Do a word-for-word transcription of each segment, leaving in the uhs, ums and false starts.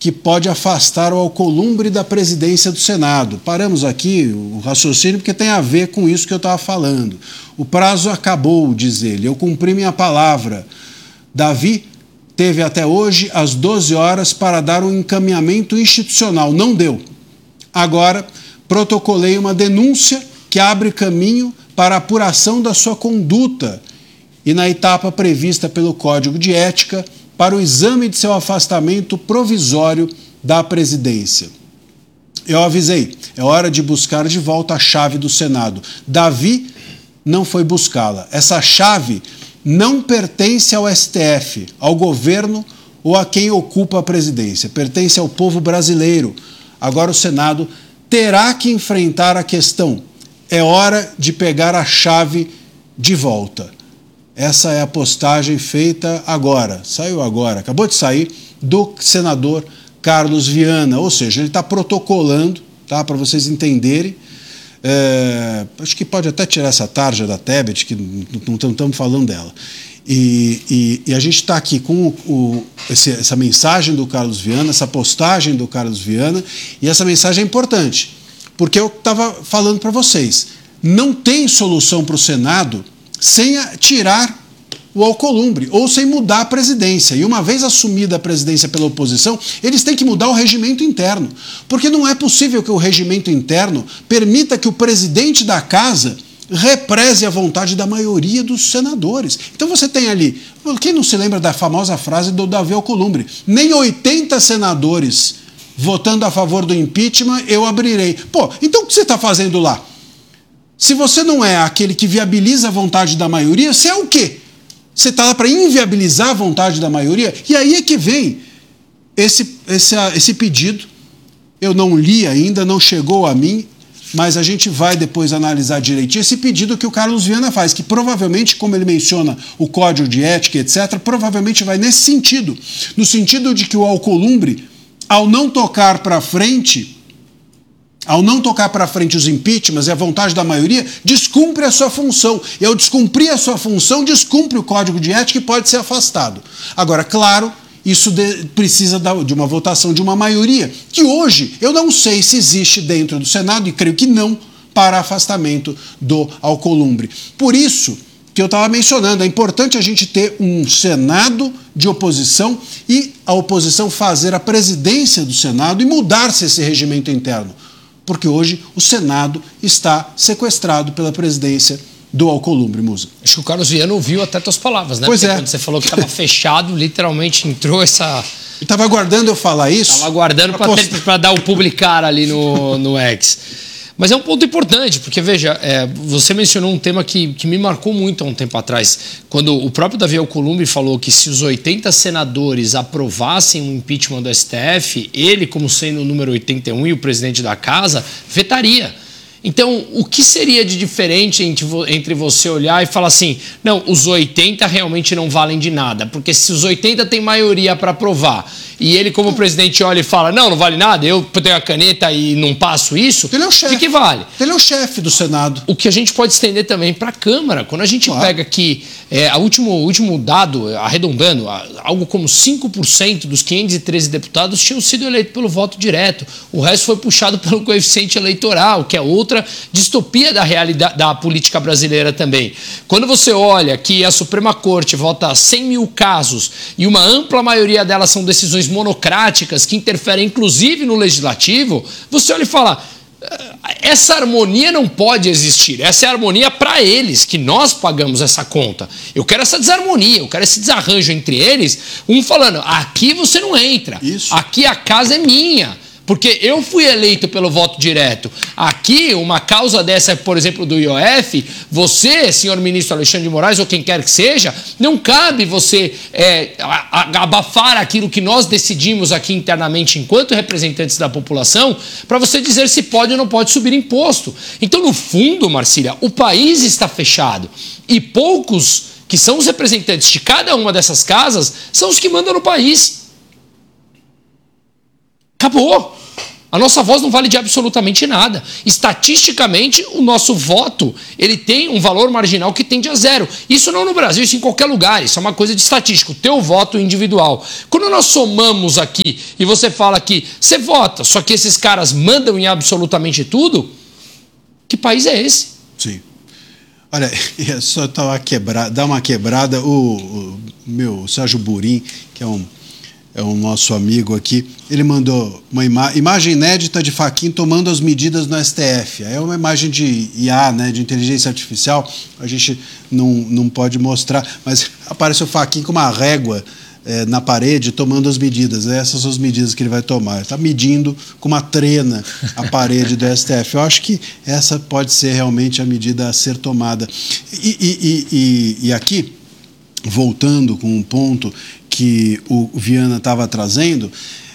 que pode afastar o Alcolumbre da presidência do Senado. Paramos aqui o raciocínio porque tem a ver com isso que eu estava falando. O prazo acabou, diz ele, eu cumpri minha palavra. Davi teve até hoje às doze horas para dar um encaminhamento institucional. Não deu. Agora, protocolei uma denúncia que abre caminho para a apuração da sua conduta e na etapa prevista pelo Código de Ética para o exame de seu afastamento provisório da presidência. Eu avisei, é hora de buscar de volta a chave do Senado. Davi não foi buscá-la. Essa chave não pertence ao S T F, ao governo ou a quem ocupa a presidência. Pertence ao povo brasileiro. Agora o Senado terá que enfrentar a questão. É hora de pegar a chave de volta. Essa é a postagem feita agora, saiu agora, acabou de sair, do senador Carlos Viana. Ou seja, ele está protocolando, tá, para vocês entenderem. É, acho que pode até tirar essa tarja da Tebet, que não estamos falando dela. E, e, e a gente está aqui com o, o, esse, essa mensagem do Carlos Viana, essa postagem do Carlos Viana, e essa mensagem é importante, porque eu estava falando para vocês, não tem solução para o Senado sem tirar o Alcolumbre, ou sem mudar a presidência. E uma vez assumida a presidência pela oposição, eles têm que mudar o regimento interno. Porque não é possível que o regimento interno permita que o presidente da casa represe a vontade da maioria dos senadores. Então você tem ali, quem não se lembra da famosa frase do Davi Alcolumbre, nem oitenta senadores votando a favor do impeachment eu abrirei. Pô, então o que você está fazendo lá? Se você não é aquele que viabiliza a vontade da maioria, você é o quê? Você está lá para inviabilizar a vontade da maioria? E aí é que vem esse, esse, esse pedido. Eu não li ainda, não chegou a mim, mas a gente vai depois analisar direitinho esse pedido que o Carlos Viana faz, que provavelmente, como ele menciona o Código de Ética, etcétera, provavelmente vai nesse sentido. No sentido de que o Alcolumbre, ao não tocar para frente... Ao não tocar para frente os impeachments e a vontade da maioria, descumpre a sua função. E ao descumprir a sua função, descumpre o Código de Ética e pode ser afastado. Agora, claro, isso de, precisa de uma votação de uma maioria, que hoje eu não sei se existe dentro do Senado, e creio que não, para afastamento do Alcolumbre. Por isso que eu estava mencionando, é importante a gente ter um Senado de oposição e a oposição fazer a presidência do Senado e mudar-se esse regimento interno. Porque hoje o Senado está sequestrado pela presidência do Alcolumbre, Musa. Acho que o Carlos Viana ouviu até tuas palavras, né? Pois Porque é. Quando você falou que estava fechado, literalmente entrou essa... Estava aguardando eu falar isso. Estava aguardando para post... dar o publicar ali no, no X. Mas é um ponto importante, porque, veja, é, você mencionou um tema que, que me marcou muito há um tempo atrás, quando o próprio Davi Alcolumbre falou que se os oitenta senadores aprovassem o impeachment do S T F, ele, como sendo o número oitenta e um e o presidente da casa, vetaria. Então, o que seria de diferente entre você olhar e falar assim, não, os oitenta realmente não valem de nada, porque se os oitenta têm maioria para aprovar e ele, como presidente, olha e fala, não, não vale nada, eu tenho a caneta e não passo isso, ele é o chefe. De que vale? Ele é o chefe do Senado. O que a gente pode estender também para a Câmara. Quando a gente claro. pega aqui, é, o último, último dado, arredondando, algo como cinco por cento dos quinhentos e treze deputados tinham sido eleitos pelo voto direto. O resto foi puxado pelo coeficiente eleitoral, que é outra distopia da realidade da política brasileira também. Quando você olha que a Suprema Corte vota cem mil casos e uma ampla maioria delas são decisões monocráticas que interferem inclusive no legislativo, você olha e fala, essa harmonia não pode existir. Essa é a harmonia para eles, que nós pagamos essa conta. Eu quero essa desarmonia, eu quero esse desarranjo entre eles, um falando, aqui você não entra, Isso. aqui a casa é minha. Porque eu fui eleito pelo voto direto. Aqui, uma causa dessa, por exemplo, do I O F, você, senhor ministro Alexandre de Moraes, ou quem quer que seja, não cabe você é, abafar aquilo que nós decidimos aqui internamente, enquanto representantes da população, para você dizer se pode ou não pode subir imposto. Então, no fundo, Marcília, o país está fechado. E poucos, que são os representantes de cada uma dessas casas, são os que mandam no país. Acabou. A nossa voz não vale de absolutamente nada. Estatisticamente, o nosso voto ele tem um valor marginal que tende a zero. Isso não no Brasil, isso em qualquer lugar. Isso é uma coisa de estatística. O teu voto individual. Quando nós somamos aqui e você fala que você vota, só que esses caras mandam em absolutamente tudo, que país é esse? Sim. Olha, é só tá quebrar, dar uma quebrada. O, o meu Sérgio Burim, que é um é o nosso amigo aqui, ele mandou uma ima imagem inédita de Fachin tomando as medidas no S T F. É uma imagem de I A, né, de inteligência artificial, a gente não, não pode mostrar, mas aparece o Fachin com uma régua é, na parede tomando as medidas. Essas são as medidas que ele vai tomar. Ele está medindo com uma trena a parede do S T F. Eu acho que essa pode ser realmente a medida a ser tomada. E, e, e, e aqui, voltando com um ponto que o Viana estava trazendo,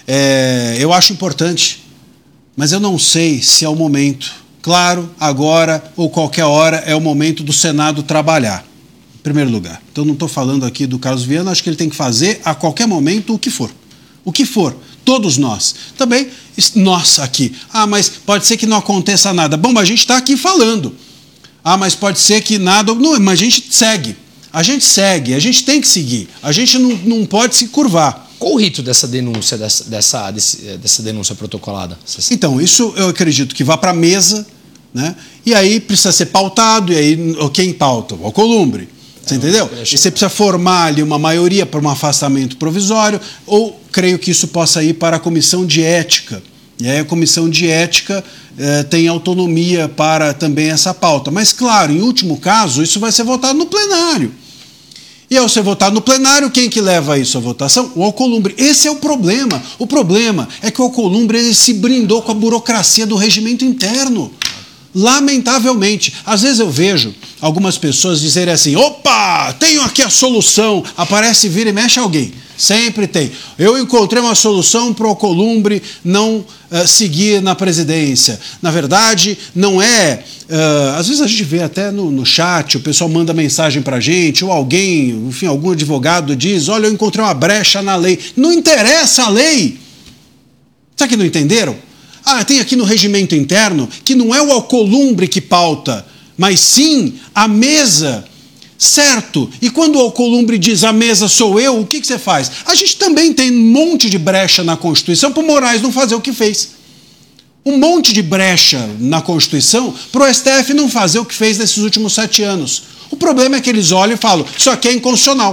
é, eu acho importante, mas eu não sei se é o momento. Claro, agora ou qualquer hora é o momento do Senado trabalhar, em primeiro lugar. Então não estou falando aqui do Carlos Viana, acho que ele tem que fazer a qualquer momento o que for. O que for, todos nós. Também nós aqui. Ah, mas pode ser que não aconteça nada. Bom, mas a gente está aqui falando. Ah, mas pode ser que nada... Não, mas a gente segue. A gente segue, a gente tem que seguir, a gente não, não pode se curvar. Qual o rito dessa denúncia, dessa, dessa, dessa denúncia protocolada? Então, isso eu acredito que vá para a mesa, né? E aí precisa ser pautado, e aí quem pauta? O Alcolumbre, você é, entendeu? E você precisa formar ali uma maioria para um afastamento provisório, ou creio que isso possa ir para a comissão de ética. E aí a comissão de ética eh, tem autonomia para também essa pauta. Mas, claro, em último caso, isso vai ser votado no plenário. E ao ser votado no plenário, quem que leva isso à votação? O Alcolumbre. Esse é o problema. O problema é que o Alcolumbre ele se brindou com a burocracia do regimento interno. Lamentavelmente. Às vezes eu vejo algumas pessoas dizerem assim, opa, tenho aqui a solução. Aparece, vira e mexe alguém. Sempre tem. Eu encontrei uma solução para o Alcolumbre não uh, seguir na presidência. Na verdade, não é... Uh, às vezes a gente vê até no, no chat, o pessoal manda mensagem para a gente, ou alguém, enfim, algum advogado diz, olha, eu encontrei uma brecha na lei. Não interessa a lei. Sabe que não entenderam? Ah, tem aqui no regimento interno que não é o Alcolumbre que pauta, mas sim a mesa. Certo. E quando o Alcolumbre diz a mesa sou eu, o que, que você faz? A gente também tem um monte de brecha na Constituição para o Moraes não fazer o que fez. Um monte de brecha na Constituição para o S T F não fazer o que fez nesses últimos sete anos. O problema é que eles olham e falam, isso aqui é inconstitucional.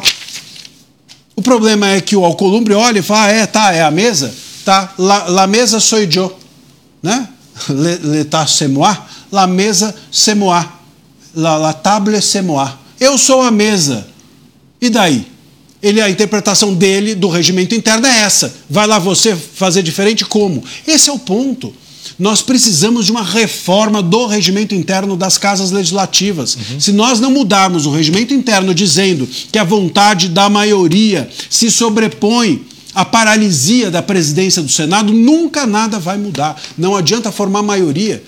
O problema é que o Alcolumbre olha e fala, ah, é, tá, é a mesa? Tá, la, la mesa sou eu, né? L'état c'est moi, la mesa c'est moi, la, la table c'est moi. Eu sou a mesa. E daí? Ele, a interpretação dele do regimento interno é essa. Vai lá você fazer diferente como? Esse é o ponto. Nós precisamos de uma reforma do regimento interno das casas legislativas. Uhum. Se nós não mudarmos o regimento interno dizendo que a vontade da maioria se sobrepõe à paralisia da presidência do Senado, nunca nada vai mudar. Não adianta formar maioria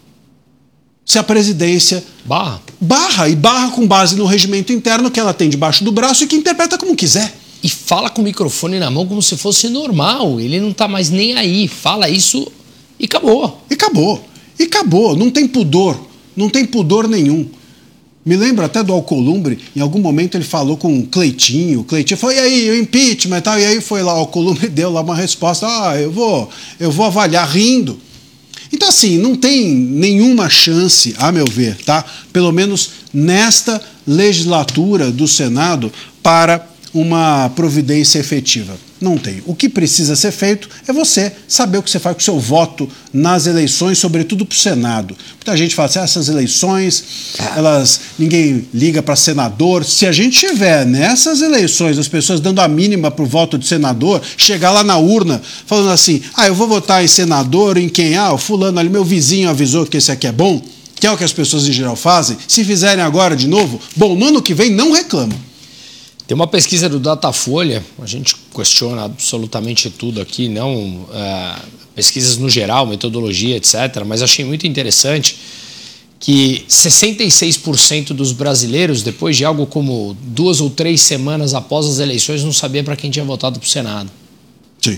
se a presidência barra. barra e barra com base no regimento interno que ela tem debaixo do braço e que interpreta como quiser. E fala com o microfone na mão como se fosse normal. Ele não está mais nem aí. Fala isso e acabou. E acabou. E acabou. Não tem pudor. Não tem pudor nenhum. Me lembro até do Alcolumbre, em algum momento ele falou com o Cleitinho. O Cleitinho falou, e aí, o impeachment e tal. E aí foi lá, o Alcolumbre deu lá uma resposta. Ah, eu vou, eu vou avaliar rindo. Então, assim, não tem nenhuma chance, a meu ver, tá? Pelo menos nesta legislatura do Senado, para uma providência efetiva. Não tem. O que precisa ser feito é você saber o que você faz com o seu voto nas eleições, sobretudo para o Senado. Muita gente fala assim, ah, essas eleições, elas, ninguém liga para senador. Se a gente tiver nessas eleições as pessoas dando a mínima para o voto de senador, chegar lá na urna falando assim, ah, eu vou votar em senador, em quem? Ah, o fulano ali, meu vizinho avisou que esse aqui é bom, que é o que as pessoas em geral fazem. Se fizerem agora de novo, bom, no ano que vem não reclamam. Tem uma pesquisa do Datafolha, a gente questiona absolutamente tudo aqui, não é, pesquisas no geral, metodologia, etcétera, mas achei muito interessante que sessenta e seis por cento dos brasileiros, depois de algo como duas ou três semanas após as eleições, não sabia para quem tinha votado para o Senado. Sim.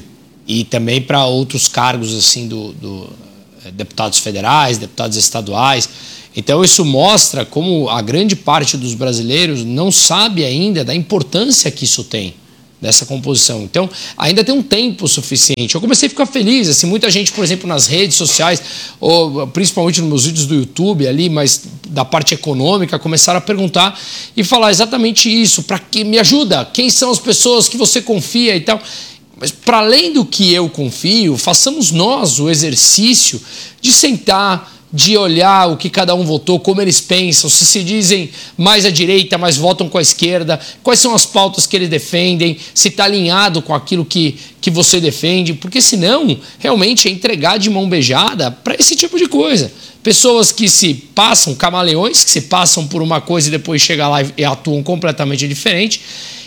e também para outros cargos assim do, do deputados federais, deputados estaduais. Então isso mostra como a grande parte dos brasileiros não sabe ainda da importância que isso tem, dessa composição. Então, ainda tem um tempo suficiente. Eu comecei a ficar feliz, assim, muita gente, por exemplo, nas redes sociais, ou principalmente nos meus vídeos do YouTube ali, mas da parte econômica, começaram a perguntar e falar exatamente isso, para que me ajuda, quem são as pessoas que você confia e tal. Mas, para além do que eu confio, façamos nós o exercício de sentar, de olhar o que cada um votou, como eles pensam, se se dizem mais à direita, mas votam com a esquerda, quais são as pautas que eles defendem, se está alinhado com aquilo que, que você defende, porque senão, realmente, é entregar de mão beijada para esse tipo de coisa. Pessoas que se passam, camaleões, que se passam por uma coisa e depois chegam lá e atuam completamente diferente,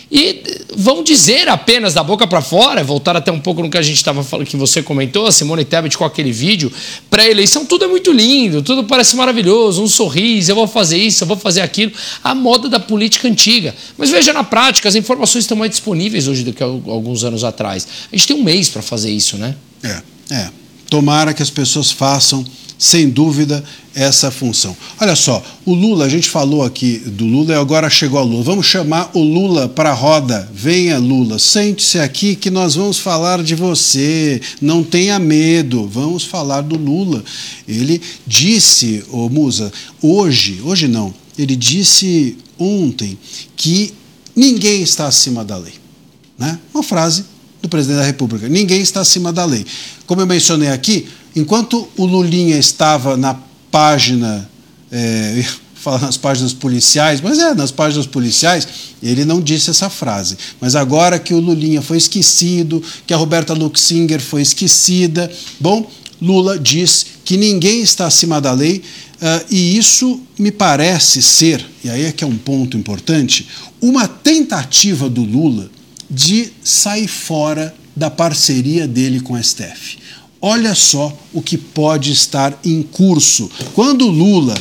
e vão dizer apenas da boca para fora, voltar até um pouco no que a gente estava falando, que você comentou, a Simone Tebet com aquele vídeo, pré-eleição, tudo é muito lindo, tudo parece maravilhoso, um sorriso, eu vou fazer isso, eu vou fazer aquilo, a moda da política antiga. Mas veja na prática, as informações estão mais disponíveis hoje do que alguns anos atrás. A gente tem um mês para fazer isso, né? É, é. Tomara que as pessoas façam, sem dúvida, essa função. Olha só, o Lula, a gente falou aqui do Lula e agora chegou a Lula. Vamos chamar o Lula para a roda. Venha, Lula, sente-se aqui que nós vamos falar de você. Não tenha medo, vamos falar do Lula. Ele disse, ô Musa, hoje, hoje não, ele disse ontem que ninguém está acima da lei. Né? Uma frase do presidente da República, ninguém está acima da lei. Como eu mencionei aqui, enquanto o Lulinha estava na página, é, falar nas páginas policiais, mas é, nas páginas policiais, ele não disse essa frase. Mas agora que o Lulinha foi esquecido, que a Roberta Luxinger foi esquecida, bom, Lula diz que ninguém está acima da lei, uh, e isso me parece ser, e aí é que é um ponto importante, uma tentativa do Lula de sair fora da parceria dele com o S T F. Olha só o que pode estar em curso. Quando o Lula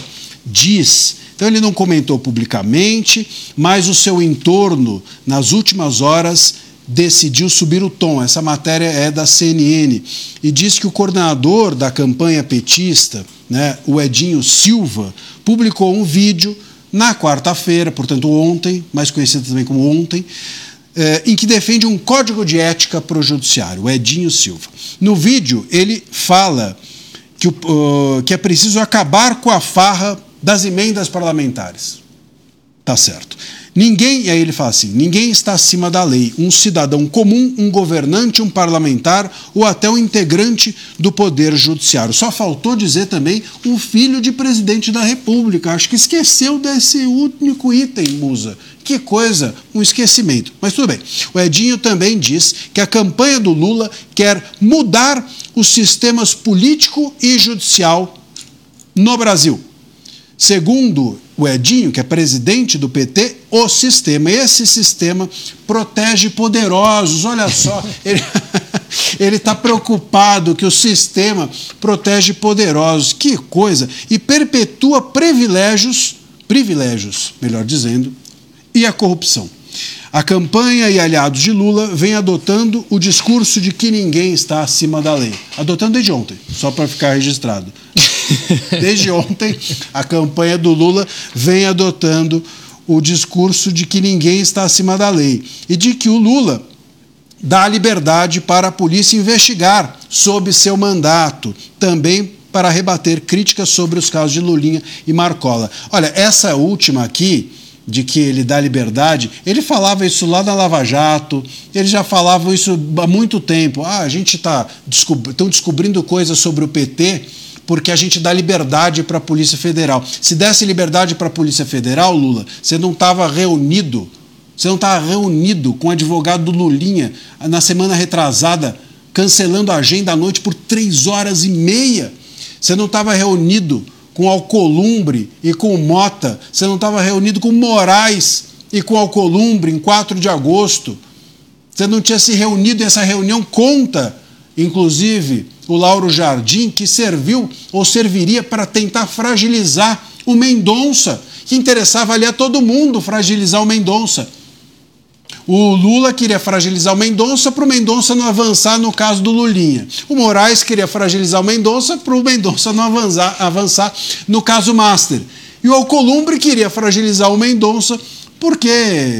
diz, então ele não comentou publicamente, mas o seu entorno, nas últimas horas, decidiu subir o tom. Essa matéria é da C N N. E diz que o coordenador da campanha petista, né, o Edinho Silva, publicou um vídeo na quarta-feira, portanto ontem, mais conhecido também como ontem, Eh, em que defende um código de ética para o judiciário, o Edinho Silva. No vídeo, ele fala que, uh, que é preciso acabar com a farra das emendas parlamentares. Tá certo. Ninguém, e aí ele fala assim, ninguém está acima da lei. Um cidadão comum, um governante, um parlamentar ou até um integrante do Poder Judiciário. Só faltou dizer também um filho de presidente da República. Acho que esqueceu desse único item, Musa. Que coisa, um esquecimento. Mas tudo bem. O Edinho também diz que a campanha do Lula quer mudar os sistemas político e judicial no Brasil. Segundo o Edinho, que é presidente do P T, o sistema, esse sistema protege poderosos. Olha só, ele está preocupado que o sistema protege poderosos. Que coisa! E perpetua privilégios, privilégios, melhor dizendo, e a corrupção. A campanha e aliados de Lula vêm adotando o discurso de que ninguém está acima da lei. Adotando desde ontem, só para ficar registrado. Desde ontem, a campanha do Lula vem adotando o discurso de que ninguém está acima da lei e de que o Lula dá liberdade para a polícia investigar sob seu mandato, também para rebater críticas sobre os casos de Lulinha e Marcola. Olha, essa última aqui, de que ele dá liberdade, ele falava isso lá na Lava Jato, ele já falava isso há muito tempo. Ah, a gente está descob- tão descobrindo coisas sobre o P T porque a gente dá liberdade para a Polícia Federal. Se desse liberdade para a Polícia Federal, Lula, você não estava reunido, você não estava reunido com o advogado do Lulinha na semana retrasada, cancelando a agenda à noite por três horas e meia. Você não estava reunido com Alcolumbre e com Mota, você não estava reunido com Moraes e com Alcolumbre em quatro de agosto, você não tinha se reunido, e essa reunião conta, inclusive, o Lauro Jardim, que serviu ou serviria para tentar fragilizar o Mendonça, que interessava ali a todo mundo fragilizar o Mendonça. O Lula queria fragilizar o Mendonça para o Mendonça não avançar no caso do Lulinha. O Moraes queria fragilizar o Mendonça para o Mendonça não avançar, avançar no caso Master. E o Alcolumbre queria fragilizar o Mendonça porque,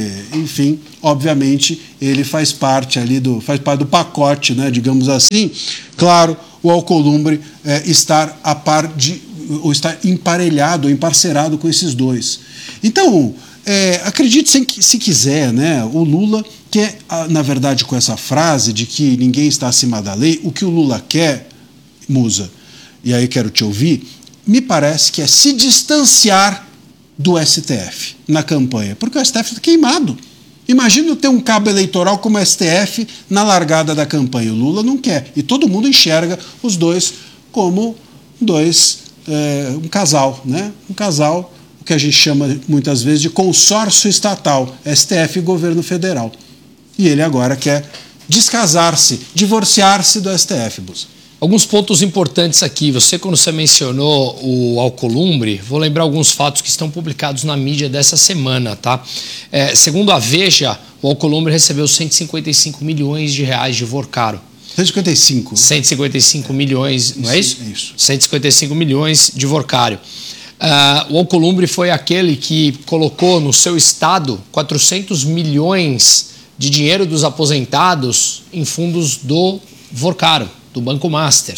enfim, obviamente, ele faz parte ali do, faz parte do pacote, né, digamos assim. Claro, o Alcolumbre é, estar a par de, ou estar emparelhado, ou emparcerado com esses dois. Então, é, acredite se, se quiser, né, o Lula quer, na verdade, com essa frase de que ninguém está acima da lei, o que o Lula quer, Musa, e aí quero te ouvir, me parece que é se distanciar do S T F na campanha, porque o S T F está queimado. Imagina ter um cabo eleitoral como o S T F na largada da campanha. O Lula não quer. E todo mundo enxerga os dois como dois, é, um casal, né? Um casal, o que a gente chama muitas vezes de consórcio estatal, S T F e governo federal. E ele agora quer descasar-se, divorciar-se do S T F, Bussa. Alguns pontos importantes aqui. Você, quando você mencionou o Alcolumbre, vou lembrar alguns fatos que estão publicados na mídia dessa semana, tá? É, segundo a Veja, o Alcolumbre recebeu cento e cinquenta e cinco milhões de reais de Vorcaro. cento e cinquenta e cinco. cento e cinquenta e cinco milhões, não é isso? É isso. cento e cinquenta e cinco milhões de Vorcário. Uh, o Alcolumbre foi aquele que colocou no seu estado quatrocentos milhões de dinheiro dos aposentados em fundos do Vorcaro, do Banco Master.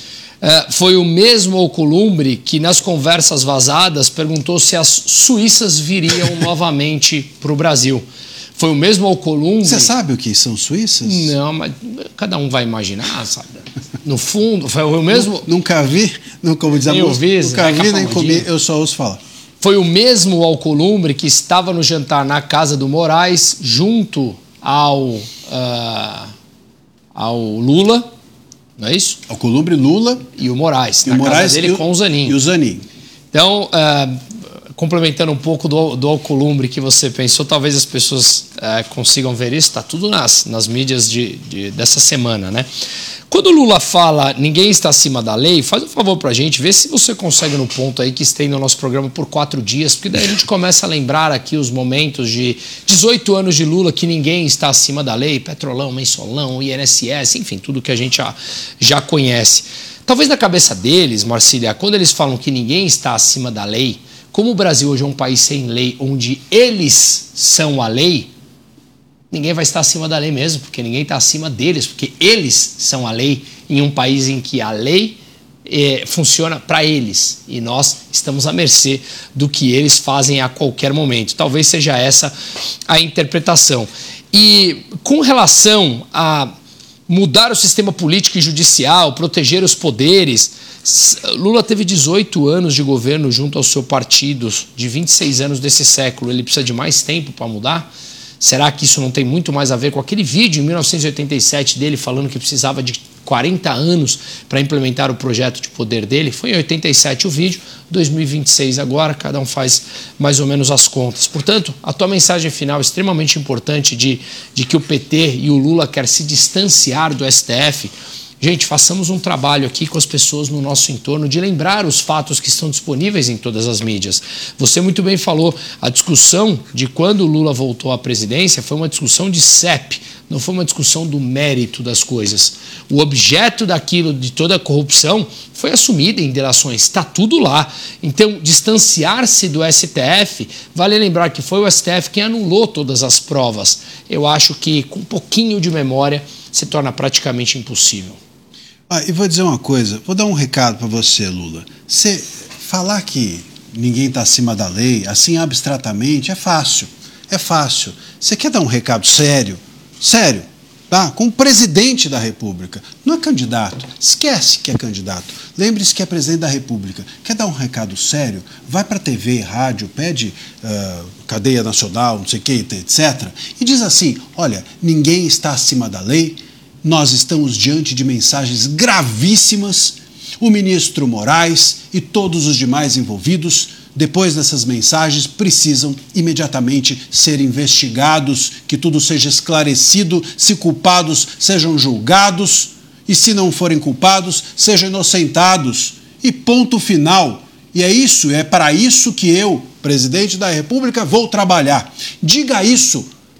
Uh, foi o mesmo Alcolumbre que, nas conversas vazadas, perguntou se as suíças viriam novamente para o Brasil. Foi o mesmo Alcolumbre... Você sabe o que são suíças? Não, mas cada um vai imaginar, sabe? No fundo, foi o mesmo... Nunca vi, não, como diz a moça, nunca vi nem comi, eu só ouço falar. Foi o mesmo Alcolumbre que estava no jantar na casa do Moraes, junto ao, uh, ao Lula, não é isso? Alcolumbre, Lula e o Moraes, e na o Moraes casa dele e o, com o Zanin. E o Zanin. Então, uh, complementando um pouco do, do Alcolumbre que você pensou, talvez as pessoas uh, consigam ver isso, está tudo nas, nas mídias de, de, dessa semana, né? Quando o Lula fala ninguém está acima da lei, faz um favor pra gente, vê se você consegue no ponto aí que estende o nosso programa por quatro dias, porque daí a gente começa a lembrar aqui os momentos de dezoito anos de Lula que ninguém está acima da lei, Petrolão, Mensalão, I N S S, enfim, tudo que a gente já, já conhece. Talvez na cabeça deles, Marcília, quando eles falam que ninguém está acima da lei, como o Brasil hoje é um país sem lei, onde eles são a lei, ninguém vai estar acima da lei mesmo, porque ninguém está acima deles, porque eles são a lei em um país em que a lei eh, funciona para eles e nós estamos à mercê do que eles fazem a qualquer momento. Talvez seja essa a interpretação. E com relação a mudar o sistema político e judicial, proteger os poderes, Lula teve dezoito anos de governo junto ao seu partido, de vinte e seis anos desse século. Ele precisa de mais tempo para mudar? Será que isso não tem muito mais a ver com aquele vídeo em mil novecentos e oitenta e sete dele falando que precisava de quarenta anos para implementar o projeto de poder dele? Foi em oitenta e sete o vídeo, dois mil e vinte e seis agora, cada um faz mais ou menos as contas. Portanto, a tua mensagem final é extremamente importante de, de que o P T e o Lula querem se distanciar do S T F. Gente, façamos um trabalho aqui com as pessoas no nosso entorno de lembrar os fatos que estão disponíveis em todas as mídias. Você muito bem falou, a discussão de quando o Lula voltou à presidência foi uma discussão de C E P, não foi uma discussão do mérito das coisas. O objeto daquilo, de toda a corrupção, foi assumido em delações, está tudo lá. Então, distanciar-se do S T F, vale lembrar que foi o S T F quem anulou todas as provas. Eu acho que com um pouquinho de memória se torna praticamente impossível. Ah, e vou dizer uma coisa, vou dar um recado para você, Lula. Você falar que ninguém está acima da lei, assim abstratamente, é fácil. É fácil. Você quer dar um recado sério? Sério, tá? Com o presidente da República. Não é candidato. Esquece que é candidato. Lembre-se que é presidente da República. Quer dar um recado sério? Vai para a T V, rádio, pede uh, cadeia nacional, não sei o que, etcétera. E diz assim, olha, ninguém está acima da lei. Nós estamos diante de mensagens gravíssimas. O ministro Moraes e todos os demais envolvidos, depois dessas mensagens, precisam imediatamente ser investigados, que tudo seja esclarecido, se culpados sejam julgados e, se não forem culpados, sejam inocentados. E ponto final. E é isso, é para isso que eu, presidente da República, vou trabalhar. Diga isso.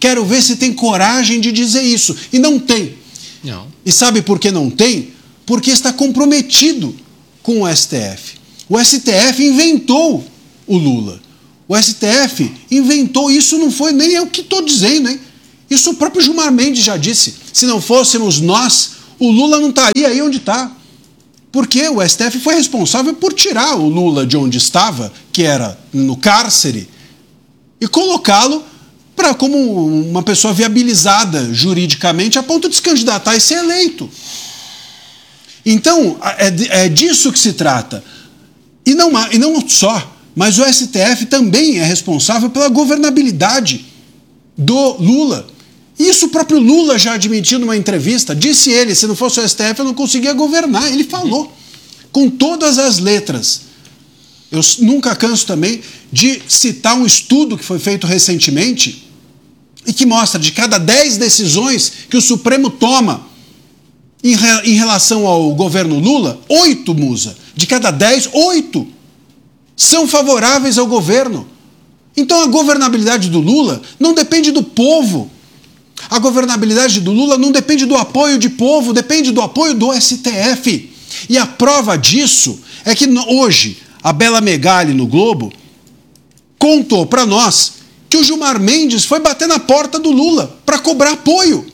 Quero ver se tem coragem de dizer isso. E não tem. Não. E sabe por que não tem? Porque está comprometido com o S T F. O S T F inventou o Lula. O S T F inventou, isso não foi nem eu que estou dizendo, hein? Isso o próprio Gilmar Mendes já disse. Se não fôssemos nós, o Lula não estaria aí onde está. Porque o S T F foi responsável por tirar o Lula de onde estava, que era no cárcere, e colocá-lo para como uma pessoa viabilizada juridicamente a ponto de se candidatar e ser eleito. Então, é, é disso que se trata. E não, e não só, mas o S T F também é responsável pela governabilidade do Lula. Isso o próprio Lula já admitiu numa entrevista. Disse ele, se não fosse o S T F eu não conseguia governar. Ele falou, com todas as letras. Eu nunca canso também de citar um estudo que foi feito recentemente e que mostra de cada dez decisões que o Supremo toma em, re, em relação ao governo Lula, oito, Musa, de cada dez, oito são favoráveis ao governo. Então a governabilidade do Lula não depende do povo. A governabilidade do Lula não depende do apoio de povo, depende do apoio do S T F. E a prova disso é que hoje a Bela Megali no Globo contou para nós que o Gilmar Mendes foi bater na porta do Lula para cobrar apoio.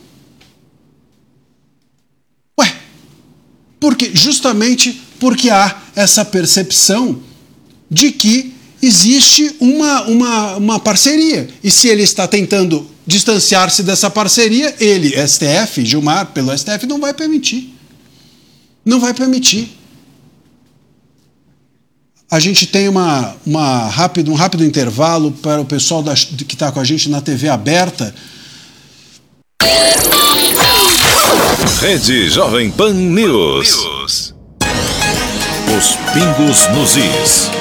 Ué, porque, justamente porque há essa percepção de que existe uma, uma, uma parceria. E se ele está tentando distanciar-se dessa parceria, ele, S T F, Gilmar, pelo S T F, não vai permitir. Não vai permitir. A gente tem uma, uma rápido, um rápido intervalo para o pessoal da, que está com a gente na T V aberta. Rede Jovem Pan News. News. Os pingos nos is.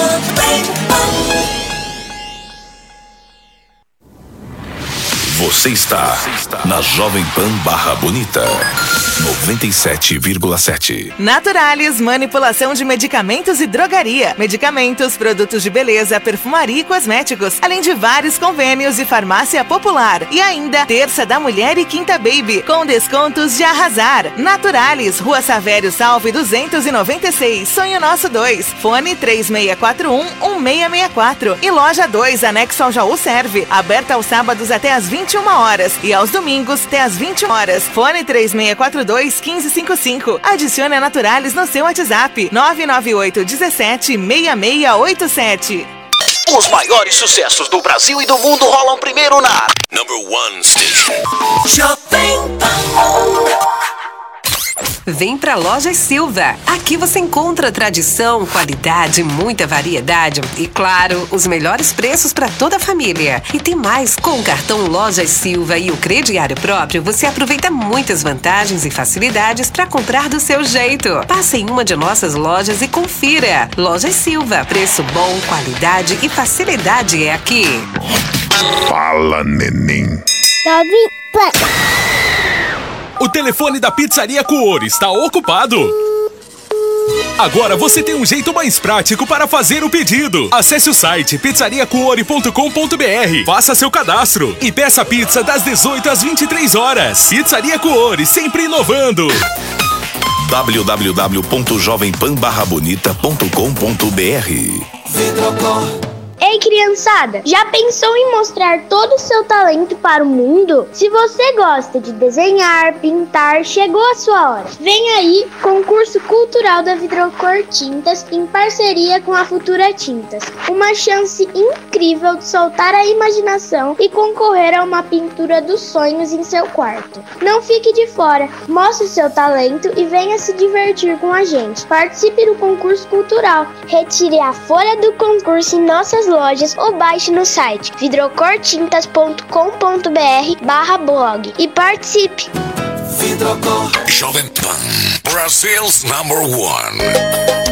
Você está na Jovem Pan Barra Bonita, noventa e sete vírgula sete. Naturalis, manipulação de medicamentos e drogaria. Medicamentos, produtos de beleza, perfumaria e cosméticos. Além de vários convênios e farmácia popular. E ainda, Terça da Mulher e Quinta Baby, com descontos de arrasar. Naturalis, Rua Savério Salve duzentos e noventa e seis, Sonho Nosso dois. Fone três seis quatro um, um seis seis quatro. E Loja dois, anexo ao Jaú Serve. Aberta aos sábados até às vinte e uma horas e aos domingos até às vinte horas. Fone três seis quatro dois, um cinco cinco cinco. Adicione a Naturalis no seu WhatsApp nove nove oito um sete, seis seis oito sete. Os maiores sucessos do Brasil e do mundo rolam primeiro na Number One Station. Jovem Pan. Vem pra Lojas Silva. Aqui você encontra tradição, qualidade, muita variedade e, claro, os melhores preços para toda a família. E tem mais, com o cartão Lojas Silva e o crediário próprio, você aproveita muitas vantagens e facilidades para comprar do seu jeito. Passe em uma de nossas lojas e confira. Lojas Silva, preço bom, qualidade e facilidade é aqui. Fala, neném. Jovem Pan. O telefone da Pizzaria Cuore está ocupado. Agora você tem um jeito mais prático para fazer o pedido. Acesse o site pizzaria cuore ponto com ponto br, faça seu cadastro e peça pizza das dezoito às vinte e três horas. Pizzaria Cuore, sempre inovando. w w w ponto jovem pan barra bonita ponto com ponto br. Ei, criançada, já pensou em mostrar todo o seu talento para o mundo? Se você gosta de desenhar, pintar, chegou a sua hora. Vem aí, concurso cultural da Vidrocor Tintas em parceria com a Futura Tintas. Uma chance incrível de soltar a imaginação e concorrer a uma pintura dos sonhos em seu quarto. Não fique de fora, mostre seu talento e venha se divertir com a gente. Participe do concurso cultural, retire a folha do concurso em nossas lojas ou baixe no site vidrocortintas ponto com ponto br barra blog e participe. Vidrocor Jovem Pan, Brazil's number one.